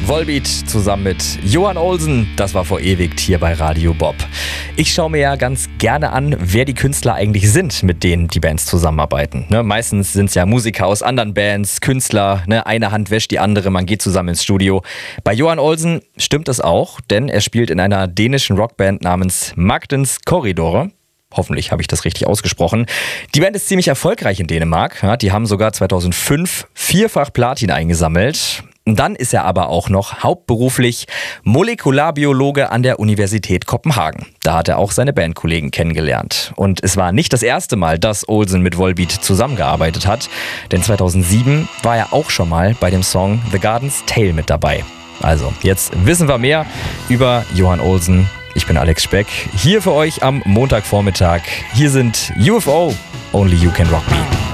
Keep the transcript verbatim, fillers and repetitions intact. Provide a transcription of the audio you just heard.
Volbeat zusammen mit Johan Olsen, das war vor ewig hier bei Radio Bob. Ich schaue mir ja ganz gerne an, wer die Künstler eigentlich sind, mit denen die Bands zusammenarbeiten. Ne, meistens sind es ja Musiker aus anderen Bands, Künstler, ne, eine Hand wäscht die andere, man geht zusammen ins Studio. Bei Johan Olsen stimmt das auch, denn er spielt in einer dänischen Rockband namens Magdens Korridorer. Hoffentlich habe ich das richtig ausgesprochen. Die Band ist ziemlich erfolgreich in Dänemark. Ja, die haben sogar zweitausendfünf vierfach Platin eingesammelt. Und dann ist er aber auch noch hauptberuflich Molekularbiologe an der Universität Kopenhagen. Da hat er auch seine Bandkollegen kennengelernt. Und es war nicht das erste Mal, dass Olsen mit Volbeat zusammengearbeitet hat. Denn zweitausendsieben war er auch schon mal bei dem Song The Garden's Tale mit dabei. Also, jetzt wissen wir mehr über Johan Olsen. Ich bin Alex Speck, hier für euch am Montagvormittag. Hier sind U F O, Only You Can Rock Me.